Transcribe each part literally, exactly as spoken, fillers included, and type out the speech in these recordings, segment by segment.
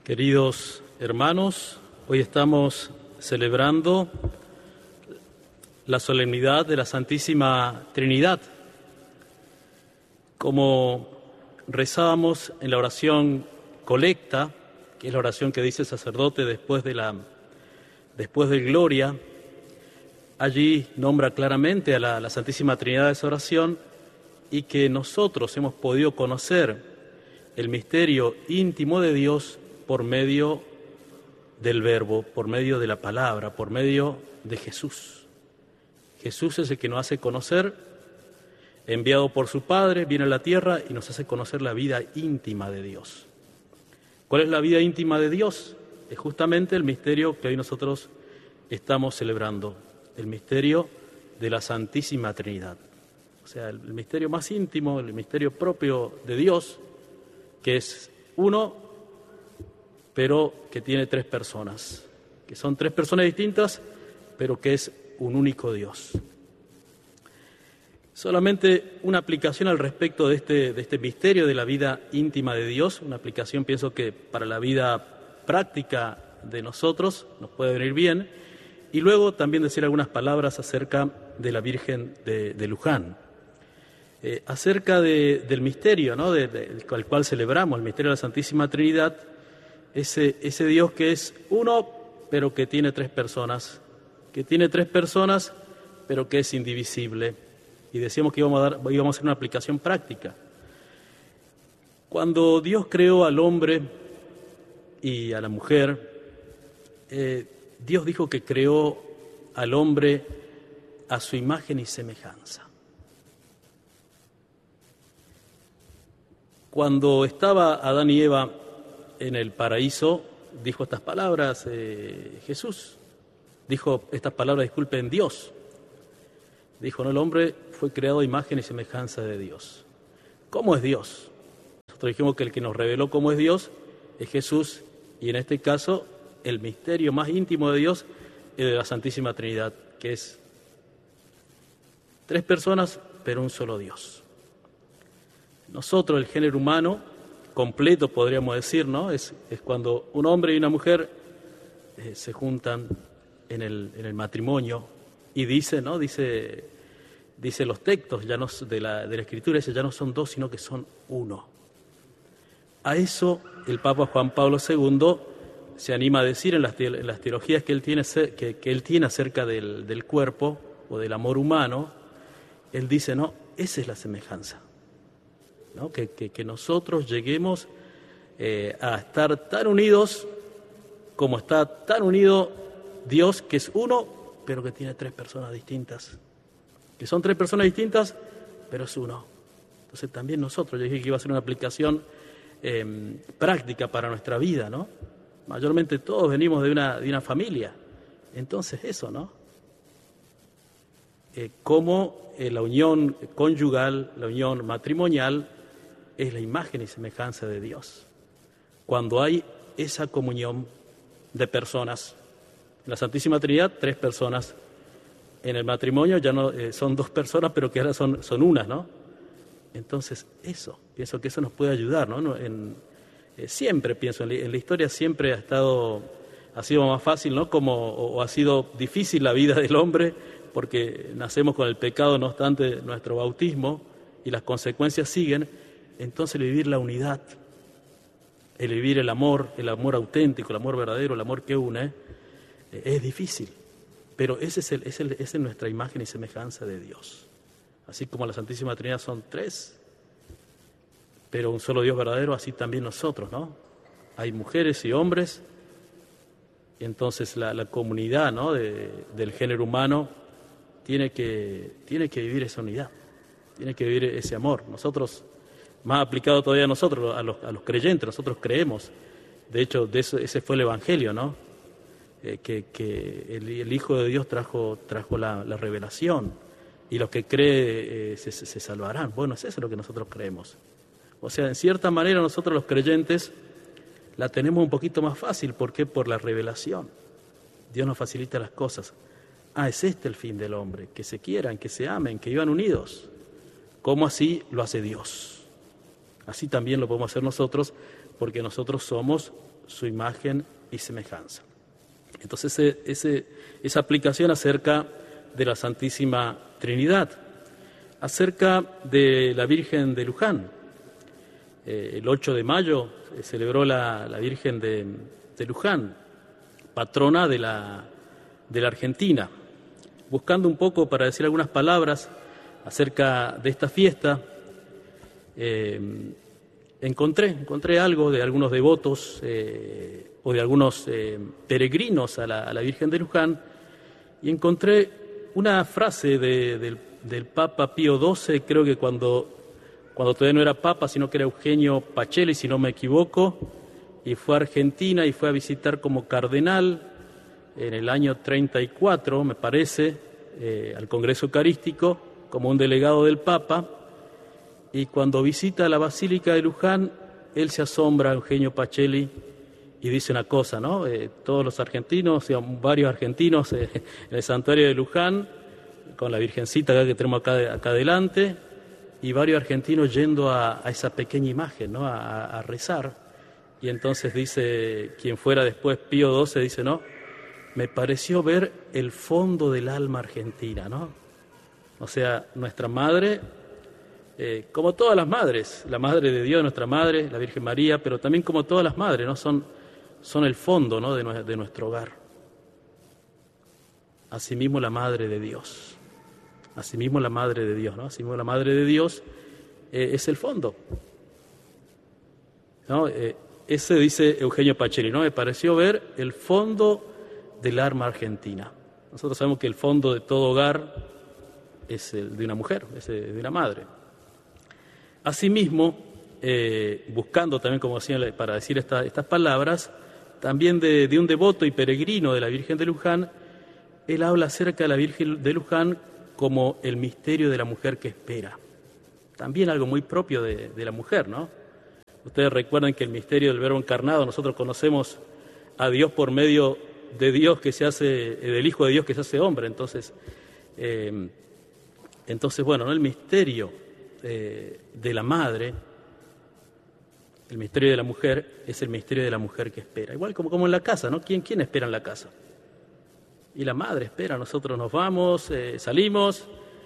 Queridos hermanos, hoy estamos celebrando la solemnidad de la Santísima Trinidad. Como rezábamos en la oración colecta, que es la oración que dice el sacerdote después de la después del Gloria, allí nombra claramente a la, la Santísima Trinidad de esa oración y que nosotros hemos podido conocer el misterio íntimo de Dios por medio del Verbo, por medio de la palabra, por medio de Jesús. Jesús es el que nos hace conocer, enviado por su Padre, viene a la tierra y nos hace conocer la vida íntima de Dios. ¿Cuál es la vida íntima de Dios? Es justamente el misterio que hoy nosotros estamos celebrando, el misterio de la Santísima Trinidad. O sea, el misterio más íntimo, el misterio propio de Dios, que es uno, pero que tiene tres personas, que son tres personas distintas, pero que es un único Dios. Solamente una aplicación al respecto de este, de este misterio de la vida íntima de Dios, una aplicación pienso que para la vida práctica de nosotros nos puede venir bien, y luego también decir algunas palabras acerca de la Virgen de, de Luján. Eh, acerca de, del misterio, ¿no? de, de, el cual celebramos, el misterio de la Santísima Trinidad, ese, ese Dios que es uno, pero que tiene tres personas, que tiene tres personas, pero que es indivisible. Y decíamos que íbamos a, dar, íbamos a hacer una aplicación práctica. Cuando Dios creó al hombre y a la mujer, eh, Dios dijo que creó al hombre a su imagen y semejanza. Cuando estaba Adán y Eva en el paraíso, dijo estas palabras eh, Jesús, dijo estas palabras, disculpen, Dios. Dijo, no, el hombre fue creado a imagen y semejanza de Dios. ¿Cómo es Dios? Nosotros dijimos que el que nos reveló cómo es Dios es Jesús, y en este caso el misterio más íntimo de Dios es de la Santísima Trinidad, que es tres personas, pero un solo Dios. Nosotros, el género humano, completo podríamos decir, ¿no? Es, es cuando un hombre y una mujer eh, se juntan en el, en el matrimonio y dice, ¿no? Dice, dice los textos ya no, de, la, de la Escritura, dice, ya no son dos, sino que son uno. A eso el Papa Juan Pablo segundo se anima a decir en las, en las teologías que él tiene, que, que él tiene acerca del, del cuerpo o del amor humano. Él dice, no, esa es la semejanza. ¿No? Que, que, que nosotros lleguemos eh, a estar tan unidos como está tan unido Dios, que es uno, pero que tiene tres personas distintas. Que son tres personas distintas, pero es uno. Entonces también nosotros, yo dije que iba a ser una aplicación eh, práctica para nuestra vida, ¿no? Mayormente todos venimos de una, de una familia. Entonces eso, ¿no? Eh, cómo eh, la unión conyugal, la unión matrimonial, es la imagen y semejanza de Dios. Cuando hay esa comunión de personas, en la Santísima Trinidad, tres personas. En el matrimonio ya no eh, son dos personas, pero que ahora son, son unas, ¿no? Entonces, eso, pienso que eso nos puede ayudar, ¿no? En, eh, siempre, pienso, en la, en la historia siempre ha estado, ha sido más fácil, ¿no? Como, o, o ha sido difícil la vida del hombre, porque nacemos con el pecado, no obstante nuestro bautismo, y las consecuencias siguen. Entonces el vivir la unidad, el vivir el amor, el amor auténtico, el amor verdadero, el amor que une, eh, es difícil, pero ese es el, es el, esa es nuestra imagen y semejanza de Dios. Así como la Santísima Trinidad son tres, pero un solo Dios verdadero, así también nosotros, ¿no? Hay mujeres y hombres, y entonces la, la comunidad, ¿no? de, del género humano tiene que, tiene que vivir esa unidad, tiene que vivir ese amor. Nosotros, más aplicado todavía a nosotros, a los, a los creyentes, nosotros creemos. De hecho, de eso, ese fue el Evangelio, ¿no? Eh, que que el, el Hijo de Dios trajo, trajo la, la revelación, y los que creen eh, se, se, se salvarán. Bueno, es eso lo que nosotros creemos. O sea, en cierta manera nosotros los creyentes la tenemos un poquito más fácil. ¿Por qué? Por la revelación. Dios nos facilita las cosas. Ah, es este el fin del hombre, que se quieran, que se amen, que vivan unidos. ¿Cómo así lo hace Dios? Así también lo podemos hacer nosotros porque nosotros somos su imagen y semejanza. Entonces, ese, ese, esa aplicación acerca de la Santísima Trinidad, acerca de la Virgen de Luján. Eh, el ocho de mayo se celebró la, la Virgen de, de Luján, patrona de la, de la Argentina. Buscando un poco para decir algunas palabras acerca de esta fiesta, eh, encontré, encontré algo de algunos devotos eh, o de algunos eh, peregrinos a la, a la Virgen de Luján, y encontré una frase de, del, del Papa Pío doce, creo que cuando, cuando todavía no era Papa, sino que era Eugenio Pacelli, si no me equivoco, y fue a Argentina y fue a visitar como cardenal en el año treinta y cuatro, me parece, eh, al Congreso Eucarístico, como un delegado del Papa, y cuando visita la Basílica de Luján, él se asombra, Eugenio Pacelli, y dice una cosa, ¿no? Eh, todos los argentinos, digamos, varios argentinos eh, en el santuario de Luján, con la Virgencita acá que tenemos acá, acá adelante, y varios argentinos yendo a, a esa pequeña imagen, ¿no? A, a rezar. Y entonces dice, quien fuera después Pío doce, dice, ¿no? Me pareció ver el fondo del alma argentina, ¿no? O sea, nuestra madre, eh, como todas las madres, la Madre de Dios, nuestra Madre, la Virgen María, pero también como todas las madres, ¿no? Son, son el fondo, ¿no? de, de nuestro hogar. Asimismo la Madre de Dios. Asimismo la Madre de Dios, ¿no? Asimismo la Madre de Dios eh, es el fondo, ¿no? Eh, ese dice Eugenio Pacelli, ¿no? Me pareció ver el fondo del alma argentina. Nosotros sabemos que el fondo de todo hogar es el de una mujer, es el de una madre. Asimismo, eh, buscando también, como decía, para decir esta, estas palabras, también de, de un devoto y peregrino de la Virgen de Luján, él habla acerca de la Virgen de Luján como el misterio de la mujer que espera. También algo muy propio de, de la mujer, ¿no? Ustedes recuerdan que el misterio del Verbo encarnado, nosotros conocemos a Dios por medio de Dios que se hace, del Hijo de Dios que se hace hombre. Entonces, eh, entonces bueno, ¿no? El misterio eh, de la madre, el misterio de la mujer, es el misterio de la mujer que espera. Igual como, como en la casa, ¿no? ¿Quién, quién espera en la casa? Y la madre espera, nosotros nos vamos, eh, salimos,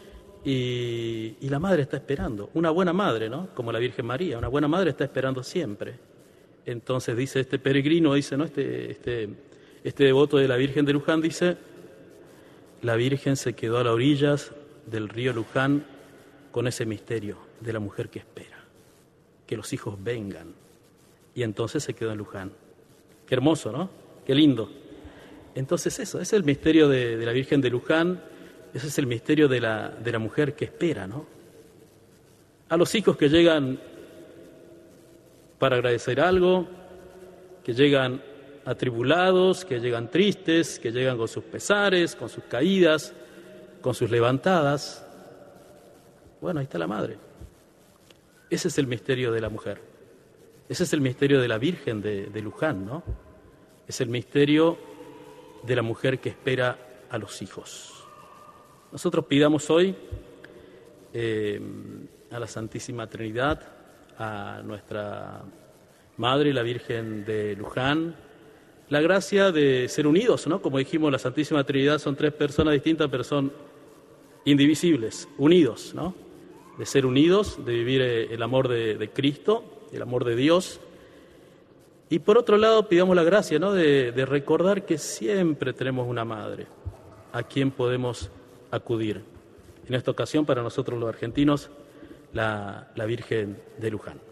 y, y la madre está esperando. Una buena madre, ¿no? Como la Virgen María, una buena madre está esperando siempre. Entonces dice este peregrino, dice, ¿no? Este, este, este devoto de la Virgen de Luján dice, la Virgen se quedó a las orillas del río Luján con ese misterio de la mujer que espera, que los hijos vengan. Y entonces se quedó en Luján. Qué hermoso, ¿no? Qué lindo. Entonces eso, ese es el misterio de, de la Virgen de Luján, ese es el misterio de la, de la mujer que espera, ¿no? A los hijos que llegan para agradecer algo, que llegan atribulados, que llegan tristes, que llegan con sus pesares, con sus caídas, con sus levantadas. Bueno, ahí está la madre. Ese es el misterio de la mujer. Ese es el misterio de la Virgen de, de Luján, ¿no? Es el misterio de la mujer que espera a los hijos. Nosotros pidamos hoy eh, a la Santísima Trinidad, a nuestra Madre, la Virgen de Luján, la gracia de ser unidos, ¿no? Como dijimos, la Santísima Trinidad son tres personas distintas, pero son indivisibles, unidos, ¿no? De ser unidos, de vivir el amor de, de Cristo, el amor de Dios. Y por otro lado, pidamos la gracia, ¿no? de, de recordar que siempre tenemos una madre a quien podemos acudir. En esta ocasión, para nosotros los argentinos, la, la Virgen de Luján.